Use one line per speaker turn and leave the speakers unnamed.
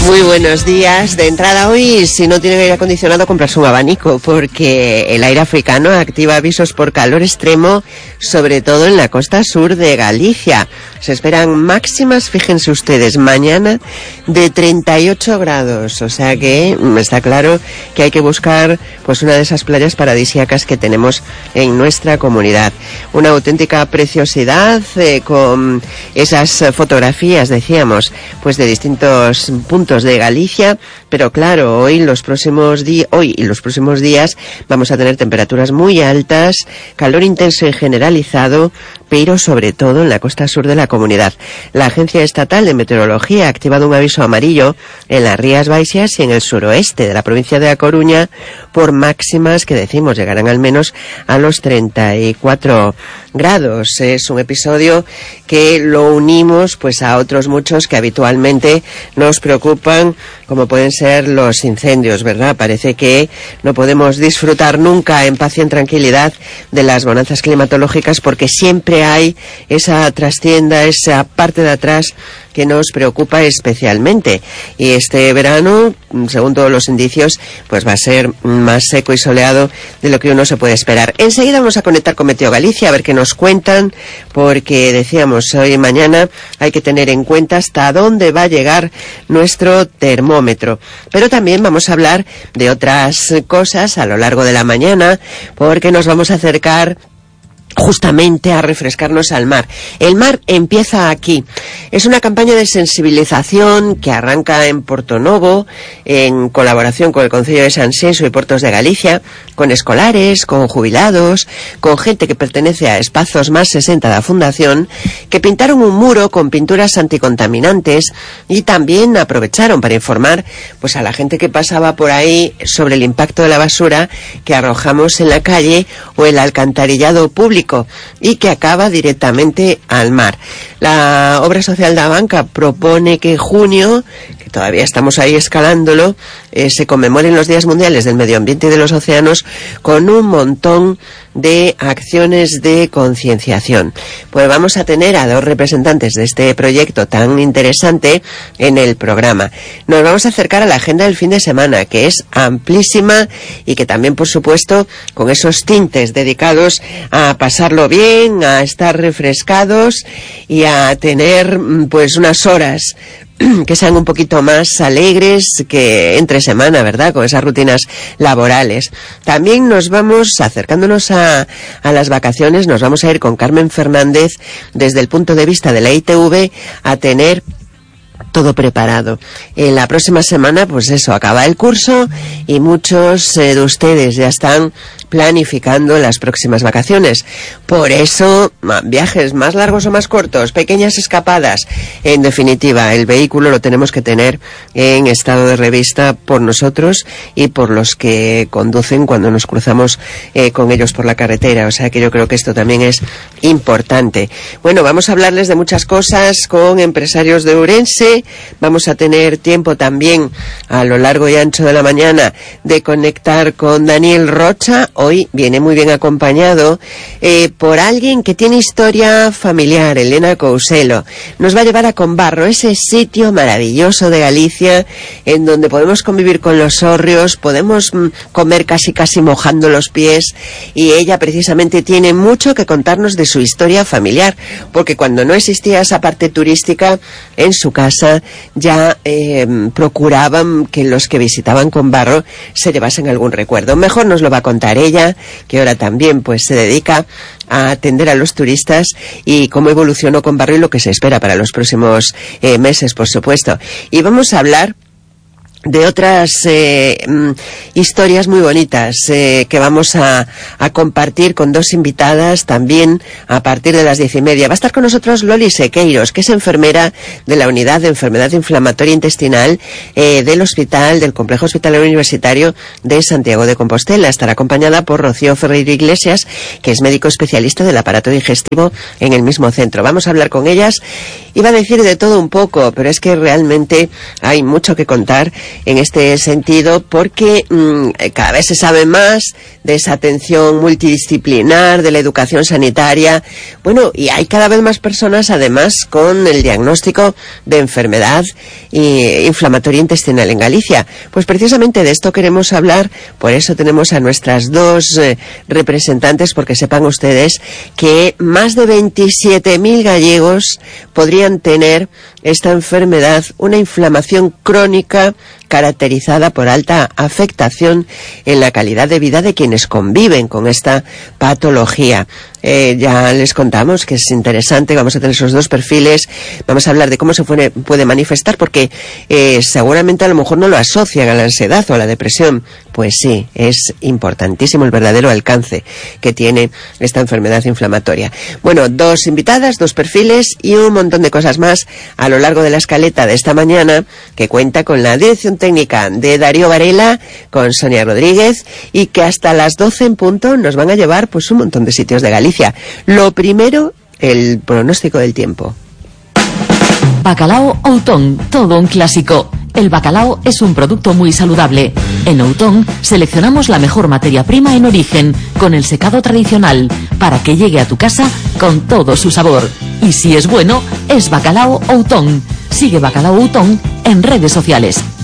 Muy buenos días. De entrada hoy, si no tienen aire acondicionado, comprarse un abanico, porque el aire africano activa avisos por calor extremo, sobre todo en la costa sur de Galicia. Se esperan máximas, fíjense ustedes, mañana de 38 grados. O sea que está claro que hay que buscar pues una de esas playas paradisíacas que tenemos en nuestra comunidad. Una auténtica preciosidad, con esas fotografías, decíamos, pues de distintos puntos de Galicia, pero claro, hoy y los próximos días vamos a tener temperaturas muy altas, calor intenso y generalizado, pero sobre todo en la costa sur de la comunidad. La Agencia Estatal de Meteorología ha activado un aviso amarillo en las Rías Baixas y en el suroeste de la provincia de A Coruña por máximas que decimos llegarán al menos a los 34 grados. Es un episodio que lo unimos pues a otros muchos que habitualmente nos preocupan, como pueden ser los incendios, ¿verdad? Parece que no podemos disfrutar nunca en paz y en tranquilidad de las bonanzas climatológicas, porque siempre hay esa trastienda, esa parte de atrás que nos preocupa especialmente. Y este verano, según todos los indicios, pues va a ser más seco y soleado de lo que uno se puede esperar. Enseguida vamos a conectar con Meteo Galicia a ver qué nos cuentan, porque decíamos, hoy y mañana hay que tener en cuenta hasta dónde va a llegar nuestro termómetro. Pero también vamos a hablar de otras cosas a lo largo de la mañana, porque nos vamos a acercar justamente a refrescarnos al mar. El mar empieza aquí. Es una campaña de sensibilización que arranca en Portonovo, en colaboración con el Concello de Sanxenxo y Portos de Galicia, con escolares, con jubilados, con gente que pertenece a Espazos Más 60 de la Fundación, que pintaron un muro con pinturas anticontaminantes y también aprovecharon para informar pues a la gente que pasaba por ahí sobre el impacto de la basura que arrojamos en la calle o el alcantarillado público, y que acaba directamente al mar. La obra social de Abanca propone que en junio, que todavía estamos ahí escalándolo, se conmemoren los Días Mundiales del Medio Ambiente y de los Océanos con un montón de acciones de concienciación. Pues vamos a tener a dos representantes de este proyecto tan interesante en el programa. Nos vamos a acercar a la agenda del fin de semana, que es amplísima y que también, por supuesto, con esos tintes dedicados a pasarlo bien, a estar refrescados y a tener pues unas horas que sean un poquito más alegres que entre semana, ¿verdad?, con esas rutinas laborales. También nos vamos, acercándonos a las vacaciones, nos vamos a ir con Carmen Fernández desde el punto de vista de la ITV a tener todo preparado. La próxima semana, pues eso, acaba el curso y muchos de ustedes ya están planificando las próximas vacaciones. Por eso, viajes más largos o más cortos, pequeñas escapadas. En definitiva, el vehículo lo tenemos que tener en estado de revista por nosotros y por los que conducen cuando nos cruzamos con ellos por la carretera. O sea que yo creo que esto también es importante. Bueno, vamos a hablarles de muchas cosas con empresarios de Ourense. Vamos a tener tiempo también a lo largo y ancho de la mañana de conectar con Daniel Rocha. Hoy viene muy bien acompañado por alguien que tiene historia familiar, Elena Couselo. Nos va a llevar a Combarro, ese sitio maravilloso de Galicia en donde podemos convivir con los hórreos, podemos comer casi mojando los pies, y ella precisamente tiene mucho que contarnos de su historia familiar, porque cuando no existía esa parte turística en su casa ya procuraban que los que visitaban Combarro se llevasen algún recuerdo. Mejor nos lo va a contar ella, que ahora también pues se dedica a atender a los turistas, y cómo evolucionó Combarro y lo que se espera para los próximos meses, por supuesto. Y vamos a hablar de otras historias muy bonitas que vamos a compartir con dos invitadas también a partir de las 10:30. Va a estar con nosotros Loli Sequeiros, que es enfermera de la Unidad de Enfermedad Inflamatoria Intestinal del Complejo Hospitalario Universitario de Santiago de Compostela. Estará acompañada por Rocío Ferreiro Iglesias, que es médico especialista del aparato digestivo en el mismo centro. Vamos a hablar con ellas. Iba a decir de todo un poco, pero es que realmente hay mucho que contar en este sentido porque cada vez se sabe más de esa atención multidisciplinar, de la educación sanitaria. Bueno, y hay cada vez más personas además con el diagnóstico de enfermedad inflamatoria intestinal en Galicia. Pues precisamente de esto queremos hablar, por eso tenemos a nuestras dos representantes, porque sepan ustedes que más de 27.000 gallegos podrían tener esta enfermedad, una inflamación crónica caracterizada por alta afectación en la calidad de vida de quienes conviven con esta patología. Ya les contamos que es interesante, vamos a tener esos dos perfiles, vamos a hablar de cómo se puede manifestar, porque seguramente a lo mejor no lo asocian a la ansiedad o a la depresión. Pues sí, es importantísimo el verdadero alcance que tiene esta enfermedad inflamatoria. Bueno, dos invitadas, dos perfiles y un montón de cosas más a lo largo de la escaleta de esta mañana, que cuenta con la dirección técnica de Darío Varela, con Sonia Rodríguez, y que hasta las 12 en punto nos van a llevar pues un montón de sitios de Galicia. Lo primero, el pronóstico del tiempo.
Bacalao Outón, todo un clásico. El bacalao es un producto muy saludable. En Outón seleccionamos la mejor materia prima en origen, con el secado tradicional, para que llegue a tu casa con todo su sabor. Y si es bueno, es Bacalao Outón. Sigue Bacalao Outón en redes sociales.